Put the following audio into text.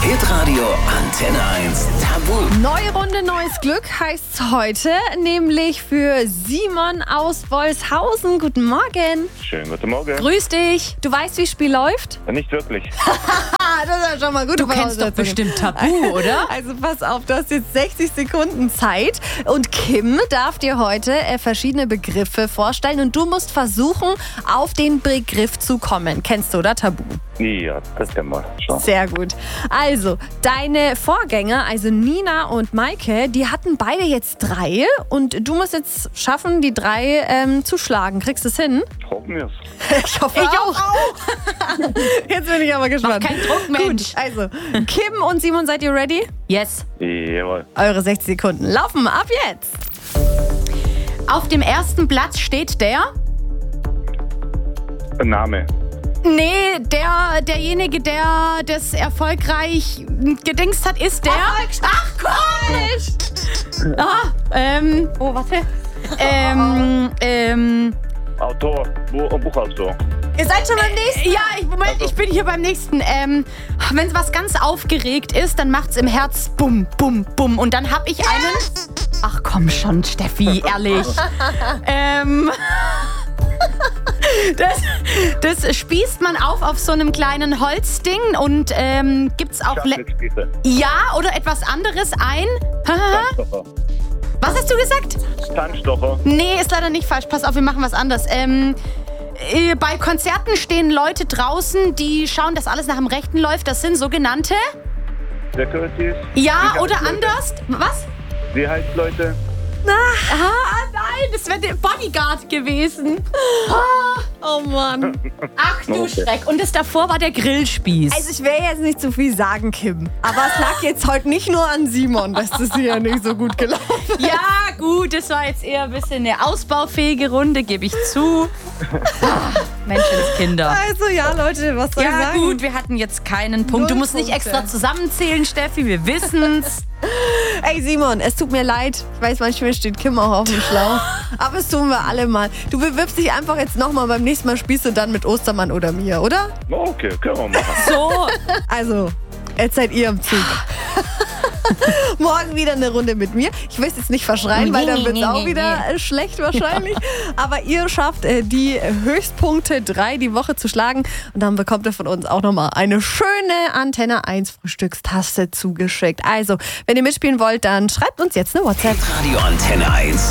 Hitradio Antenne 1 Tabu. Neue Runde, neues Glück heißt's heute, nämlich für Simon aus Wolshausen. Guten Morgen. Schönen guten Morgen. Grüß dich. Du weißt, wie das Spiel läuft? Nicht wirklich. Das ist ja schon mal gut. Du kennst doch bestimmt Tabu, oder? Also pass auf, du hast jetzt 60 Sekunden Zeit und Kim darf dir heute verschiedene Begriffe vorstellen und du musst versuchen, auf den Begriff zu kommen. Kennst du, oder? Tabu. Ja, das kennen wir schon. Sehr gut. Also, deine Vorgänger, also Nina und Maike, die hatten beide jetzt 3 und du musst jetzt schaffen, die 3 zu schlagen. Kriegst du es hin? Hoffen wir es. Ich hoffe auch. Jetzt bin ich aber gespannt. Mach keinen Druck, Mensch. Gut, also, Kim und Simon, seid ihr ready? Yes. Jawohl. Eure 60 Sekunden laufen ab jetzt. Auf dem ersten Platz steht der... Name. Nee, derjenige, der das erfolgreich gedingst hat, ist der... Ach, Gott! Oh, warte. Autor. Buchautor. Ihr seid schon beim nächsten. Ja, ich bin hier beim nächsten. Wenn was ganz aufgeregt ist, dann macht's im Herz bum, bum, bum. Und dann hab ich einen... Ach komm schon, Steffi, ehrlich. Das spießt man auf so einem kleinen Holzding und gibt's auch... Scharfschnittspieße. Ja, oder etwas anderes ein... Zahnstocher. Was hast du gesagt? Zahnstocher. Nee, ist leider nicht falsch. Pass auf, wir machen was anderes. Bei Konzerten stehen Leute draußen, die schauen, dass alles nach dem Rechten läuft. Das sind sogenannte... Securities. Ja, oder anders. Was? Sicherheitsleute. Nein, das wäre der Bodyguard gewesen. Oh Mann. Ach du Okay. Schreck. Und das davor war der Grillspieß. Also ich will jetzt nicht zu viel sagen, Kim. Aber es lag jetzt heute nicht nur an Simon, dass das hier nicht so gut gelaufen ist. Ja, gut, das war jetzt eher ein bisschen eine ausbaufähige Runde, gebe ich zu. Menschenskinder. Also ja, Leute, was soll ich Ja, sagen? gut, wir hatten jetzt keinen Punkt. Du 0 musst nicht Punkte. extra zusammenzählen, Steffi, wir wissen's. Ey Simon, es tut mir leid. Ich weiß, manchmal steht Kim auch auf dem Schlauch. Aber es tun wir alle mal. Du bewirbst dich einfach jetzt nochmal. Beim nächsten Mal spielst du dann mit Ostermann oder mir, oder? Okay, können wir machen. So, Also, jetzt seid ihr am Zug. Morgen wieder eine Runde mit mir. Ich will es jetzt nicht verschreien, weil dann wird es auch wieder schlecht wahrscheinlich. Aber ihr schafft die Höchstpunkte 3 die Woche zu schlagen. Und dann bekommt ihr von uns auch nochmal eine schöne Antenne 1 Frühstückstasse zugeschickt. Also, wenn ihr mitspielen wollt, dann schreibt uns jetzt eine WhatsApp. Radio Antenne 1.